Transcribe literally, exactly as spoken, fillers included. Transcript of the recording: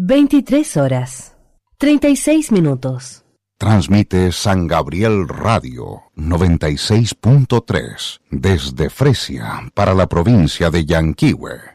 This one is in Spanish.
veintitrés horas, treinta y seis minutos. Transmite San Gabriel Radio noventa y seis punto tres desde Fresia para la provincia de Yanquihue.